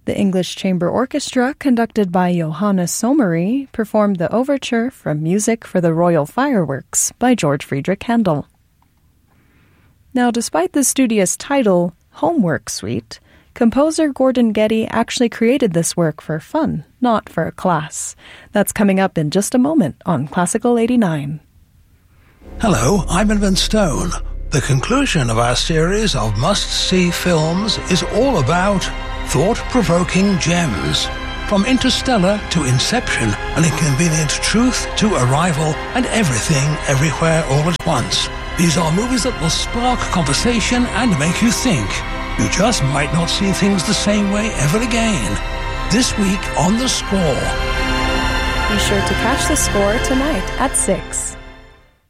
The English Chamber Orchestra, conducted by Johannes Sommery, performed the overture from Music for the Royal Fireworks by George Friedrich Handel. Now, despite the studious title, Homework Suite, composer Gordon Getty actually created this work for fun, not for a class. That's coming up in just a moment on Classical 89. Hello, I'm Edmund Stone. The conclusion of our series of must-see films is all about thought-provoking gems. From Interstellar to Inception, an inconvenient truth to Arrival, and everything, everywhere, all at once. These are movies that will spark conversation and make you think. You just might not see things the same way ever again. This week on The Score. Be sure to catch The Score tonight at 6.